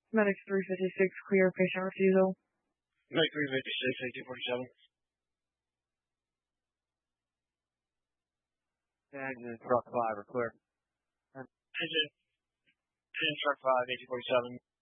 Medic 356, clear patient refusal. Medic 356, 1847. Engine truck 5 are clear. Engine truck 5, 1847.